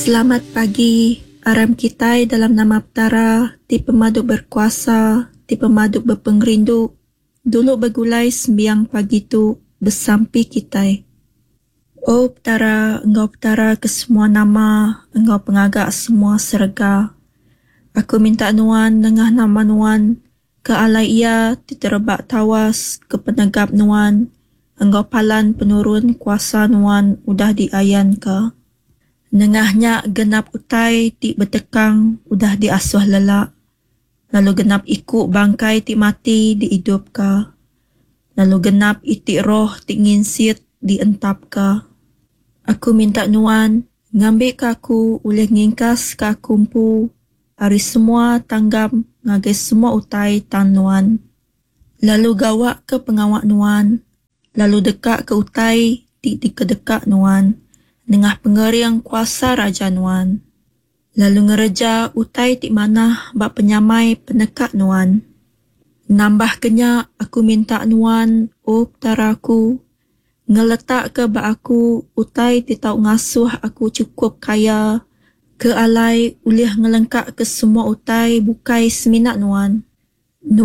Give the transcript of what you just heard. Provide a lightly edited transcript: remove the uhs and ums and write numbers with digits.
Selamat pagi, aram kita dalam nama Aptara, ti pemaduk berkuasa, ti pemaduk berpengerinduk, dulu bergulai sembiang pagi tu bersampi kita. Oh Aptara, engkau Aptara ke semua nama, engkau pengagak semua serga. Aku minta nuan dengah nama nuan, ke alai ia ti terebak tawas, ke penegap nuan, engkau palan penurun kuasa nuan udah diayan ke. Nengahnya genap utai ti bertekang udah diasuh lelak. Lalu genap ikut bangkai ti mati dihidup ka. Lalu genap itik roh ti nginsit dientap ka. Aku minta nuan ngambil ka aku oleh ngingkas ka kumpu. Hari semua tanggam ngagai semua utai tan nuan. Lalu gawak ke pengawak nuan. Lalu dekat ke utai ti dikedekat nuan. Dengah pengeriang kuasa Raja Nuan. Lalu ngereja utai ti manah bak penyamai penekat Nuan. Nambah kenya aku minta Nuan, oh Aptaraku, ngeletak ke bak aku utai ti tau ngasuh aku cukup kaya, ke alai ulih ngelengkak ke semua utai bukai seminat Nuan.